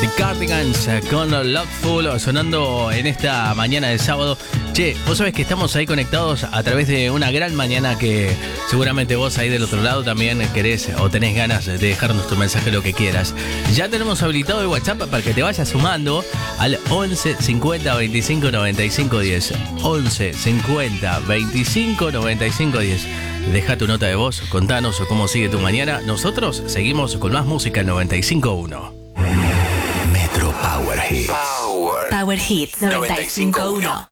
The Cardigans con Loveful sonando en esta mañana de sábado. Che, vos sabés que estamos ahí conectados a través de una gran mañana que seguramente vos ahí del otro lado también querés o tenés ganas de dejarnos tu mensaje, lo que quieras. Ya tenemos habilitado el WhatsApp para que te vayas sumando al 11 50 25 95 10. 11 50 25 95 10. Deja tu nota de voz, contanos cómo sigue tu mañana. Nosotros seguimos con más música en 95.1. Metro Power Hits. Power Hits 95.1.